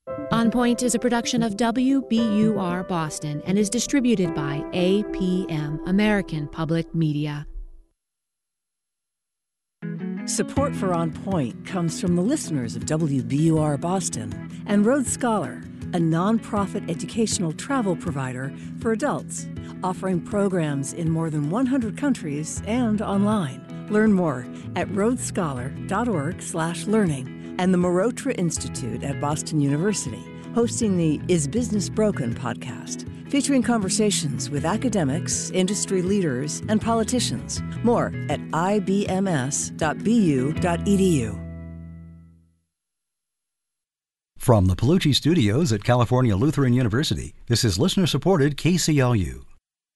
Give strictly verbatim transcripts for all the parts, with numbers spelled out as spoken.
On Point is a production of W B U R Boston and is distributed by A P M, American Public Media. Support for On Point comes from the listeners of W B U R Boston and Road Scholar, a nonprofit educational travel provider for adults, offering programs in more than one hundred countries and online. Learn more at roadscholar.org slash learning and the Marotra Institute at Boston University, hosting the Is Business Broken podcast, featuring conversations with academics, industry leaders, and politicians. More at I B M S dot B U dot E D U. From the Palucci Studios at California Lutheran University, this is listener-supported K C L U.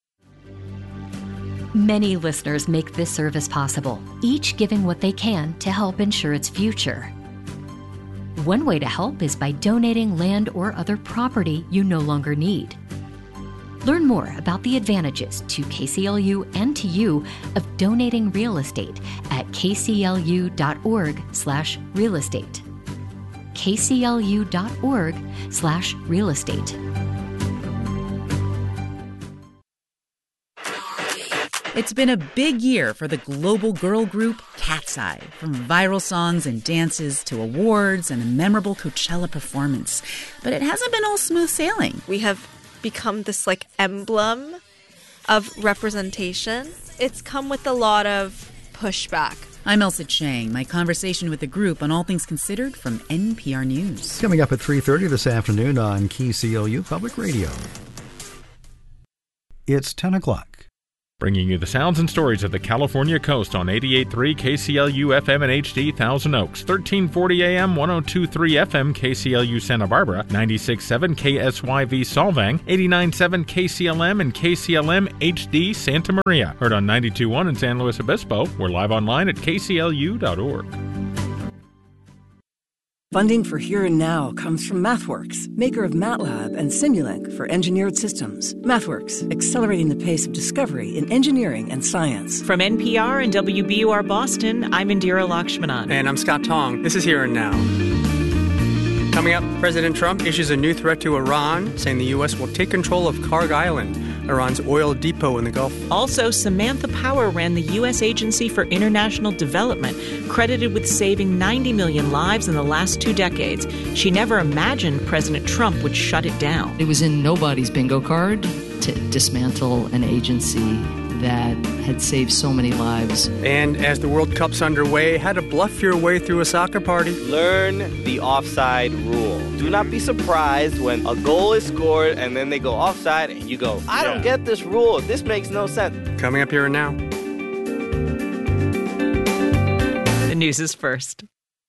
Many listeners make this service possible, each giving what they can to help ensure its future. One way to help is by donating land or other property you no longer need. Learn more about the advantages to K C L U and to you of donating real estate at kclu.org slash real estate. kclu.org slash real estate. It's been a big year for the global girl group Cat's Eye, from viral songs and dances to awards and a memorable Coachella performance. But it hasn't been all smooth sailing. We have become this like emblem of representation. It's come with a lot of pushback. I'm Elsa Chang. My conversation with the group on All Things Considered from N P R News. Coming up at three thirty this afternoon on K C L U Public Radio. It's ten o'clock. Bringing you the sounds and stories of the California coast on eighty-eight point three K C L U F M and H D Thousand Oaks, thirteen forty A M, one oh two point three F M K C L U Santa Barbara, ninety-six point seven K S Y V Solvang, eighty-nine point seven K C L M and K C L M H D Santa Maria. Heard on ninety-two point one in San Luis Obispo. We're live online at K C L U dot org. Funding for Here and Now comes from MathWorks, maker of MATLAB and Simulink for engineered systems. MathWorks, accelerating the pace of discovery in engineering and science. From N P R and W B U R Boston, I'm Indira Lakshmanan. And I'm Scott Tong. This is Here and Now. Coming up, President Trump issues a new threat to Iran, saying the U S will take control of Karg Island, Iran's oil depot in the Gulf. Also, Samantha Power ran the U S Agency for International Development, credited with saving ninety million lives in the last two decades. She never imagined President Trump would shut it down. It was in nobody's bingo card to dismantle an agency that had saved so many lives. And as the World Cup's underway, how to bluff your way through a soccer party. Learn the offside rule. Do not be surprised when a goal is scored and then they go offside and you go, I yeah. don't get this rule. This makes no sense. Coming up Here and Now. The news is first.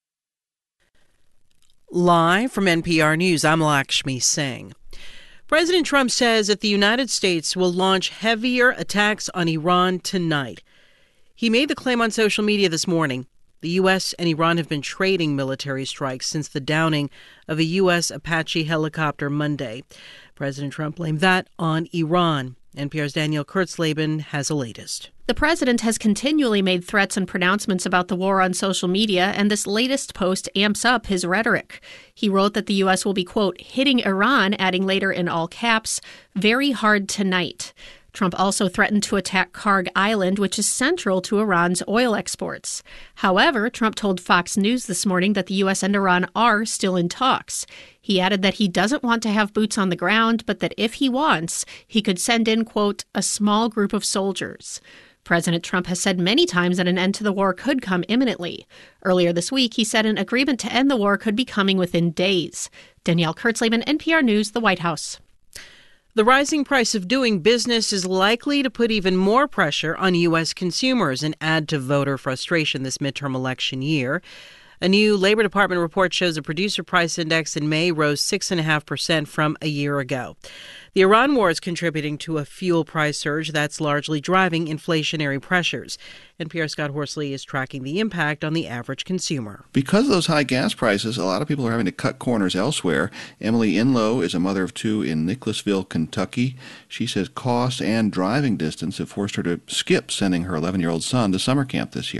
Live from N P R News, I'm Lakshmi Singh. President Trump says that the United States will launch heavier attacks on Iran tonight. He made the claim on social media this morning. The U S and Iran have been trading military strikes since the downing of a U S Apache helicopter Monday. President Trump blamed that on Iran. N P R's Danielle Kurtzleben has the latest. The president has continually made threats and pronouncements about the war on social media, and this latest post amps up his rhetoric. He wrote that the U S will be, quote, hitting Iran, adding later in all caps, very hard tonight. Trump also threatened to attack Karg Island, which is central to Iran's oil exports. However, Trump told Fox News this morning that the U S and Iran are still in talks. He added that he doesn't want to have boots on the ground, but that if he wants, he could send in, quote, a small group of soldiers. President Trump has said many times that an end to the war could come imminently. Earlier this week, he said an agreement to end the war could be coming within days. Danielle Kurtzleben, N P R News, the White House. The rising price of doing business is likely to put even more pressure on U S consumers and add to voter frustration this midterm election year. A new Labor Department report shows the producer price index in May rose six point five percent from a year ago. The Iran war is contributing to a fuel price surge that's largely driving inflationary pressures. N P R's Scott Horsley is tracking the impact on the average consumer. Because of those high gas prices, a lot of people are having to cut corners elsewhere. Emily Inlow is a mother of two in Nicholasville, Kentucky. She says cost and driving distance have forced her to skip sending her eleven-year-old son to summer camp this year.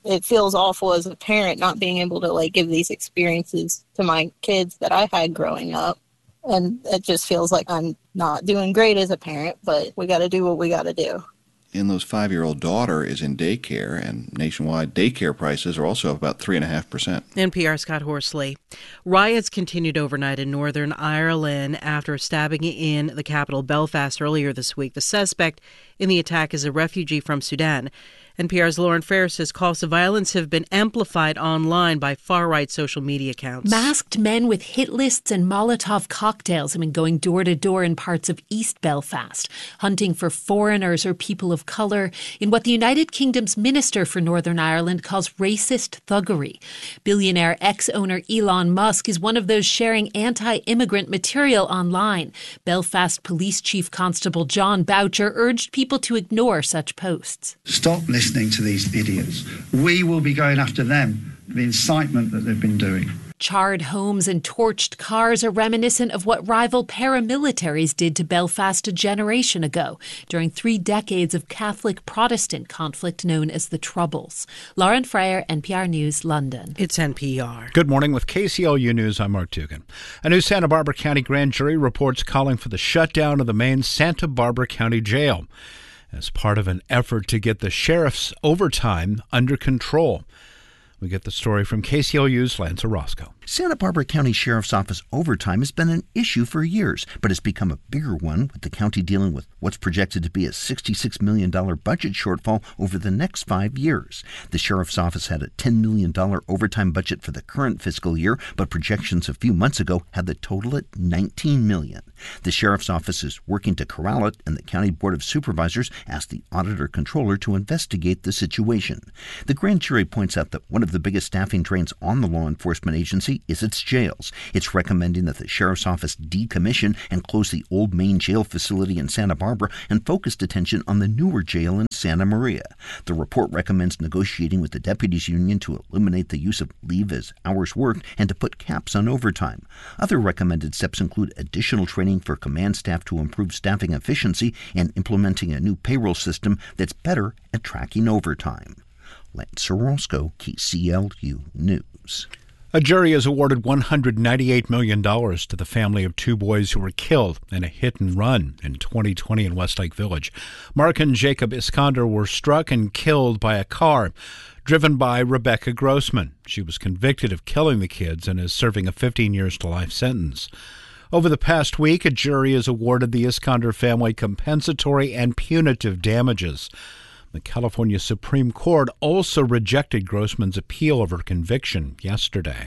it feels awful as a parent not being able to like give these experiences to my kids that I had growing up. And it just feels like I'm not doing great as a parent, but we got to do what we got to do. And Lo's five-year-old daughter is in daycare, and nationwide daycare prices are also up about three point five percent. N P R's Scott Horsley. Riots continued overnight in Northern Ireland after stabbing in the capital Belfast earlier this week. The suspect in the attack is a refugee from Sudan. N P R's Lauren Fair says calls to violence have been amplified online by far-right social media accounts. Masked men with hit lists and Molotov cocktails have been going door to door in parts of East Belfast, hunting for foreigners or people of colour in what the United Kingdom's Minister for Northern Ireland calls racist thuggery. Billionaire ex-owner Elon Musk is one of those sharing anti-immigrant material online. Belfast Police Chief Constable John Boucher urged people to ignore such posts. Stop listening to these idiots. We will be going after them, the incitement that they've been doing. Charred homes and torched cars are reminiscent of what rival paramilitaries did to Belfast a generation ago during three decades of Catholic-Protestant conflict known as the Troubles. Lauren Fryer, N P R News, London. It's N P R. Good morning with K C L U News. I'm Mark Dugan. A new Santa Barbara County grand jury reports calling for the shutdown of the main Santa Barbara County Jail as part of an effort to get the sheriff's overtime under control. We get the story from K C L U's Lance Orozco. Santa Barbara County Sheriff's Office overtime has been an issue for years, but it's become a bigger one with the county dealing with what's projected to be a sixty-six million dollars budget shortfall over the next five years. The Sheriff's Office had a ten million dollars overtime budget for the current fiscal year, but projections a few months ago had the total at nineteen million dollars. The Sheriff's Office is working to corral it, and the County Board of Supervisors asked the Auditor-Controller to investigate the situation. The grand jury points out that one of the biggest staffing drains on the law enforcement agency is its jails. It's recommending that the Sheriff's Office decommission and close the old main jail facility in Santa Barbara and focused attention on the newer jail in Santa Maria. The report recommends negotiating with the deputies union to eliminate the use of leave as hours worked and to put caps on overtime. Other recommended steps include additional training for command staff to improve staffing efficiency and implementing a new payroll system that's better at tracking overtime. Lance Orozco, K C L U News. A jury has awarded one hundred ninety-eight million dollars to the family of two boys who were killed in a hit and run in twenty twenty in Westlake Village. Mark and Jacob Iskander were struck and killed by a car driven by Rebecca Grossman. She was convicted of killing the kids and is serving a fifteen years to life sentence. Over the past week, a jury has awarded the Iskander family compensatory and punitive damages. The California Supreme Court also rejected Grossman's appeal of her conviction yesterday.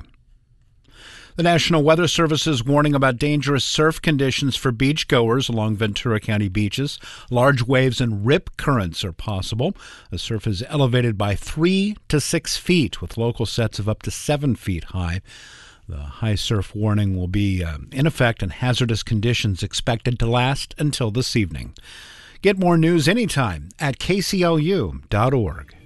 The National Weather Service is warning about dangerous surf conditions for beachgoers along Ventura County beaches. Large waves and rip currents are possible. The surf is elevated by three to six feet, with local sets of up to seven feet high. The high surf warning will be uh, in effect, and hazardous conditions expected to last until this evening. Get more news anytime at K C L U dot org.